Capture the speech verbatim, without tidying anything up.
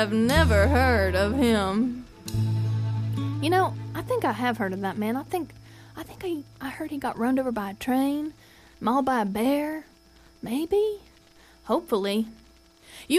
have never heard of him. You know, I think I have heard of that man. I think I think I, I heard he got run over by a train, mauled by a bear. Maybe? Hopefully.